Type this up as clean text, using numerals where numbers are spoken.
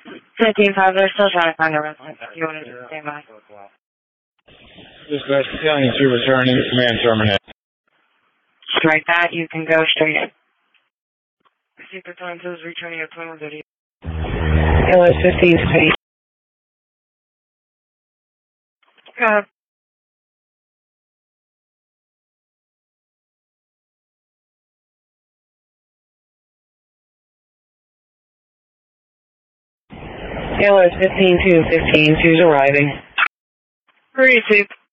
15-5, they're still trying to find a resident. You want to just stand by? Dispatch telling you to return in command terminate. Strike that, you can go straight in. Secret time says returning your plan video. LS 15 speed. Go ahead. LS 15-2, 15-2's arriving. Hurry, Soup.